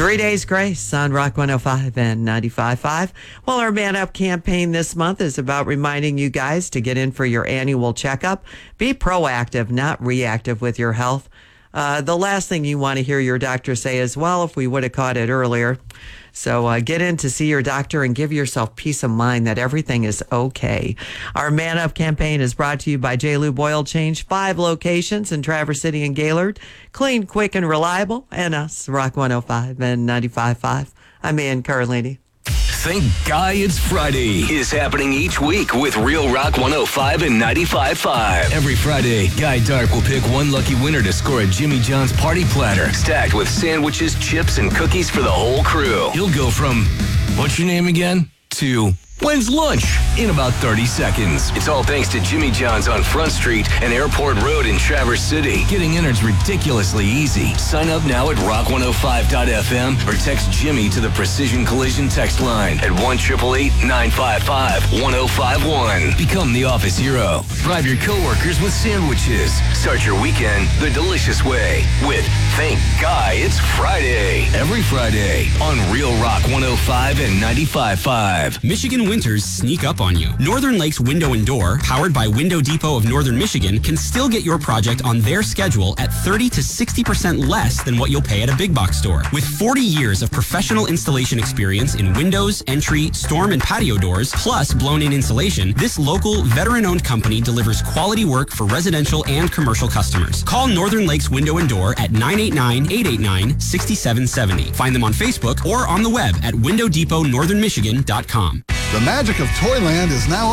3 Days Grace on Rock 105 and 95.5. Well, our Man Up campaign this month is about reminding you guys to get in for your annual checkup. Be proactive, not reactive with your health. The last thing you want to hear your doctor say is, well, if we would have caught it earlier. So get in to see your doctor and give yourself peace of mind that everything is okay. Our Man Up campaign is brought to you by J. Lube Oil Change, 5 locations in Traverse City and Gaylord. Clean, quick, and reliable. And us, Rock 105 and 95.5. I'm Ann Carlini. Thank God It's Friday is happening each week with Real Rock 105 and 95.5. Every Friday, Guy Dark will pick one lucky winner to score a Jimmy John's party platter stacked with sandwiches, chips, and cookies for the whole crew. He'll go from, what's your name again, to when's lunch in about 30 seconds. It's all thanks to Jimmy John's on Front Street and Airport Road in Traverse City. Getting in is ridiculously easy. Sign up now at rock105.fm or text Jimmy to the Precision Collision text line at 1-888-955-1051. Become the office hero. Bribe your coworkers with sandwiches. Start your weekend the delicious way with Thank God It's Friday. Every Friday on Real Rock 105 and 95.5. Michigan winters sneak up on you. Northern Lakes Window and Door, powered by Window Depot of Northern Michigan, can still get your project on their schedule at 30 to 60% less than what you'll pay at a big box store. With 40 years of professional installation experience in windows, entry, storm, and patio doors, plus blown-in insulation, this local, veteran-owned company delivers quality work for residential and commercial customers. Call Northern Lakes Window and Door at 989-889-6770. Find them on Facebook or on the web at windowdepotnorthernmichigan.com. The magic of Toyland is now